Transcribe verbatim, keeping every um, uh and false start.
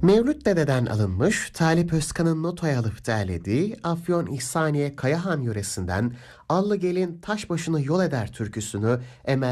Mevlüt Dede'den alınmış, Talip Özkan'ın notaya alıp derlediği Afyon İhsaniye Kayahan yöresinden Allı Gelin Taş Başını Yol Eder türküsünü Emel